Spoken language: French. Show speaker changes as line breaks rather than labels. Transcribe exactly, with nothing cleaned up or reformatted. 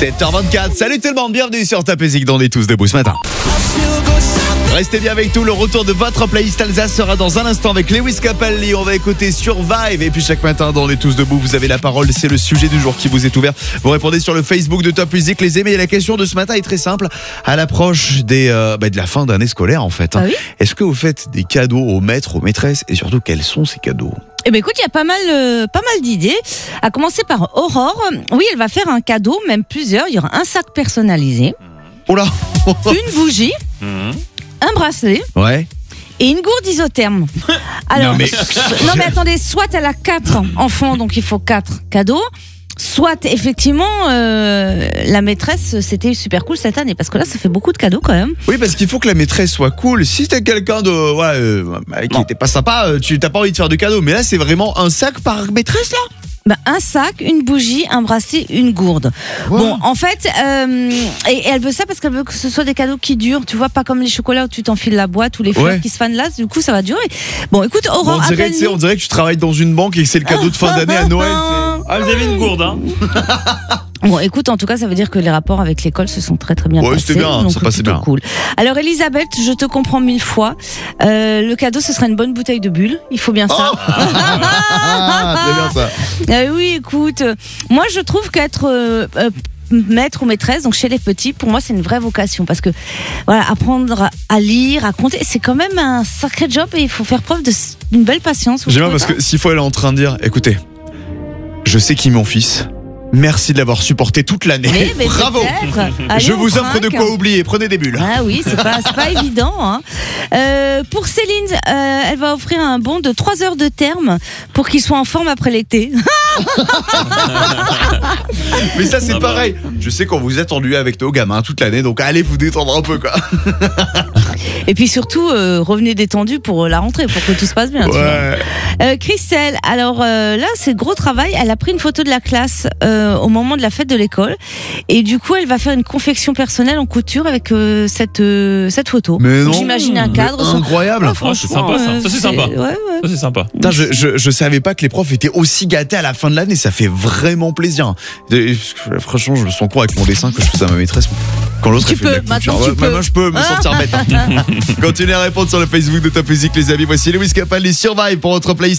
sept heures vingt-quatre, salut tout le monde, bienvenue sur Top Music dans On est tous debout ce matin. Restez bien avec nous, le retour de votre playlist Alsace sera dans un instant avec Lewis Capaldi. On va écouter Survive et puis chaque matin dans On est tous debout, vous avez la parole, c'est le sujet du jour qui vous est ouvert. Vous répondez sur le Facebook de Top Music, les amis. Et la question de ce matin est très simple, à l'approche des, euh, bah de la fin d'année scolaire en fait. Hein.
Ah oui.
Est-ce que vous faites des cadeaux aux maîtres, aux maîtresses et surtout quels sont ces cadeaux?
Eh ben écoute, il y a pas mal, euh, pas mal d'idées. À commencer par Aurore. Oui, elle va faire un cadeau, même plusieurs. Il y aura un sac personnalisé,
Oh là.
une bougie, un bracelet
Ouais.
et une gourde isotherme. Alors,
Non, mais-
non mais attendez, soit elle a quatre enfants, donc il faut quatre cadeaux. Soit effectivement euh, la maîtresse, c'était super cool cette année parce que là ça fait beaucoup de cadeaux quand même.
Oui, parce qu'il faut que la maîtresse soit cool. Si t'es quelqu'un de ouais, euh, qui
Non.
était pas sympa, euh, tu t'as pas envie de faire de cadeaux. Mais là, c'est vraiment un sac par maîtresse là.
Bah, un sac, une bougie, un bracelet, une gourde.
Ouais.
Bon, en fait, euh, et, et elle veut ça parce qu'elle veut que ce soit des cadeaux qui durent. Tu vois, pas comme les chocolats où tu t'enfiles la boîte ou les fleurs
Ouais.
qui se fanent là. Du coup, ça va durer. Bon, écoute,
Bon,
Aurore,
on dirait, tu sais, on
appelle-nous.
dirait que tu travailles dans une banque et que c'est le cadeau de fin d'année à Noël. c'est-
Ah, vous avez une gourde, hein?
Bon, écoute, en tout cas, ça veut dire que les rapports avec l'école se sont très très bien
Ouais,
passés.
c'était bien,
donc
ça passait
plutôt
bien.
cool. Alors, Elisabeth, je te comprends mille fois. Euh, le cadeau, ce sera une bonne bouteille de bulle. Il faut bien ça.
Ah, c'est bien ça.
Euh, oui, écoute, euh, moi je trouve qu'être euh, euh, maître ou maîtresse, donc chez les petits, pour moi c'est une vraie vocation parce que voilà, apprendre à lire, à compter, c'est quand même un sacré job et il faut faire preuve de- d'une belle patience. vous
J'aime bien
trouvez
parce que s'il faut, elle est en train de dire, écoutez, je sais qui est mon fils. Merci de l'avoir supporté toute l'année.
pas Mais- mais
Bravo.
peut-être. Allez,
Je
on
vous offre de
trinque.
quoi oublier. Prenez des bulles.
Ah oui, c'est pas, c'est pas évident. Hein. Euh, pour Céline, euh, elle va offrir un bon de trois heures de terme pour qu'il soit en forme après l'été.
Mais ça, c'est
Ah bah.
pareil. Je sais qu'on vous a tendu avec nos gamins toute l'année, donc allez vous détendre un peu, quoi.
Et puis surtout, euh, revenez détendu pour la rentrée, pour que tout se passe bien. tu vois.
Ouais.
Euh, Christelle, alors euh, là c'est gros travail. Elle a pris une photo de la classe euh, au moment de la fête de l'école et du coup elle va faire une confection personnelle en couture avec euh, cette euh, cette photo.
Mais
Donc,
non.
j'imagine un cadre.
Mais
sans-
incroyable.
Ah,
Ah, c'est sympa, ça.
euh,
Ça, c'est sympa.
Ouais, ouais.
Ça, c'est sympa.
Putain, je, je, je savais pas que les profs étaient aussi gâtés à la fin de l'année. Ça fait vraiment plaisir. Et, franchement, je me sens con avec mon dessin que je faisais à ma maîtresse. Quand l'autre
Tu
elle fait de la
peux, maintenant,
couture.
tu
Ouais,
peux.
moi, je peux me sentir bête. Hein. Continuez à répondre sur le Facebook de Top Music, les amis. Voici Lewis Capaldi, Survive pour votre playlist.